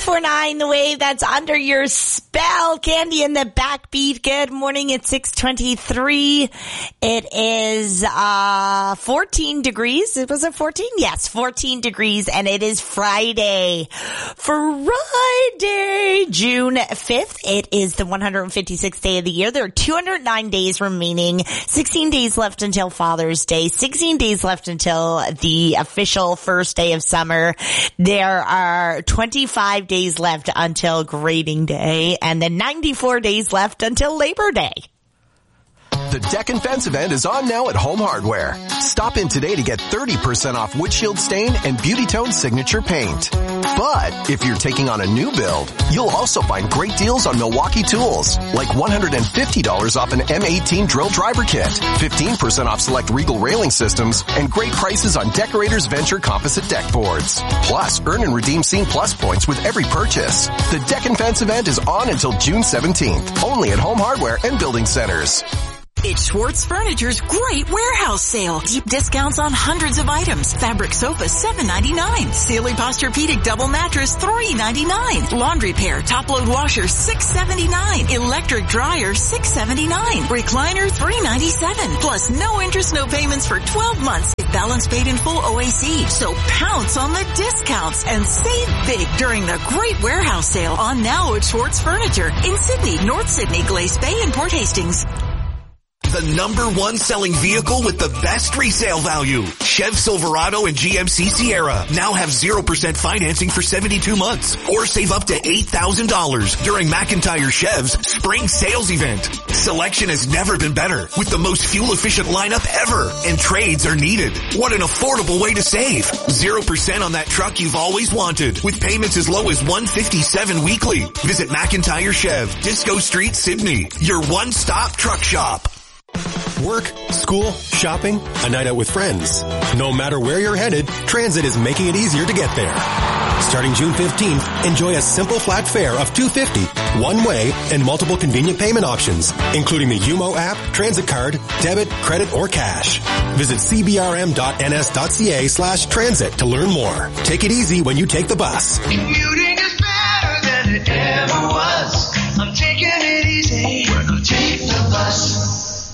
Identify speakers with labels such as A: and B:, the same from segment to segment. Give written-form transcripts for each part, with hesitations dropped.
A: 94.9 The Wave, that's under your spell. Candy in the backbeat. Good morning. It's 6:23. It is 14 degrees. Was it 14? Yes, 14 degrees, and it is Friday. Friday, June 5th. It is the 156th day of the year. There are 209 days remaining. 16 days left until Father's Day. 16 days left until the official first day of summer. There are 25 days left until grading day, and then 94 days left until Labor Day.
B: The Deck and Fence event is on now at Home Hardware. Stop in today to get 30% off windshield stain and Beauty Tone signature paint. But if you're taking on a new build, you'll also find great deals on Milwaukee tools, like $150 off an M18 drill driver kit, 15% off select Regal railing systems, and great prices on Decorators Venture composite deck boards. Plus, earn and redeem Scene Plus points with every purchase. The Deck and Fence event is on until June 17th, only at Home Hardware and Building Centers.
C: It's Schwartz Furniture's great warehouse sale. Deep discounts on hundreds of items. Fabric sofa, $7.99. Sealy Posturepedic double mattress, $3.99. Laundry pair, top load washer, $6.79. Electric dryer, $6.79. Recliner, $3.97. Plus no interest, no payments for 12 months. Balance paid in full OAC. So pounce on the discounts and save big during the great warehouse sale on now at Schwartz Furniture in Sydney, North Sydney, Glace Bay, and Port Hastings.
D: The number one selling vehicle with the best resale value. Chev Silverado and GMC Sierra now have 0% financing for 72 months or save up to $8,000 during McIntyre Chev's spring sales event. Selection has never been better with the most fuel efficient lineup ever, and trades are needed. What an affordable way to save. 0% on that truck you've always wanted with payments as low as $157 weekly. Visit McIntyre Chev, Disco Street, Sydney, your one-stop truck shop.
E: Work, school, shopping, a night out with friends. No matter where you're headed, Transit is making it easier to get there. Starting June 15th, enjoy a simple flat fare of $2.50, one way, and multiple convenient payment options, including the UMO app, Transit card, debit, credit, or cash. Visit cbrm.ns.ca/transit to learn more. Take it easy when you take the bus.
F: Commuting is better than it ever was. I'm taking it easy when I take the bus.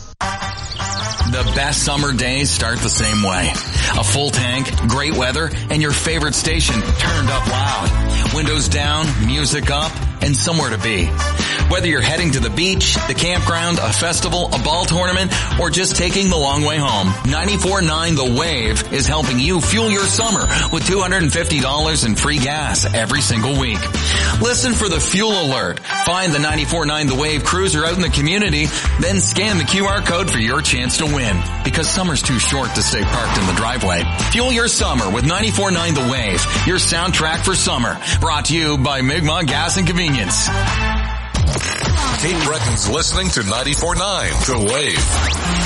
G: The best summer days start the same way. A full tank, great weather, and your favorite station turned up loud. Windows down, music up, and somewhere to be. Whether you're heading to the beach, the campground, a festival, a ball tournament, or just taking the long way home, 94.9 The Wave is helping you fuel your summer with $250 in free gas every single week. Listen for the fuel alert. Find the 94.9 The Wave cruiser out in the community, then scan the QR code for your chance to win. Because summer's too short to stay parked in the driveway. Fuel your summer with 94.9 The Wave, your soundtrack for summer. Brought to you by Mi'kmaq Gas and Convenience.
H: Kate Brecken's listening to 94.9 The Wave.